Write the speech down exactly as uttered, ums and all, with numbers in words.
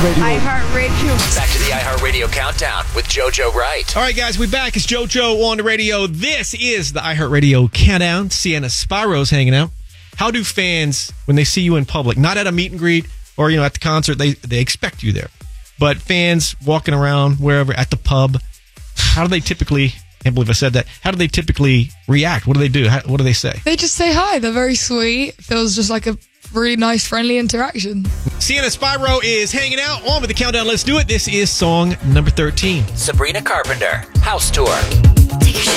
iHeartRadio. iHeartRadio. Back to the iHeartRadio Countdown with JoJo Wright. All right, guys, we're back. It's JoJo on the radio. This is the iHeartRadio Countdown. Sienna Spiro's hanging out. How do fans, when they see you in public, not at a meet and greet or, you know, at the concert, they, they expect you there, but fans walking around wherever, at the pub, how do they typically, I can't believe I said that, how do they typically react? What do they do? How, what do they say? They just say hi. They're very sweet. Feels just like a really nice, friendly interaction. Sienna Spyro is hanging out on with the Countdown. Let's do it. This is song number thirteen. Sabrina Carpenter, House Tour.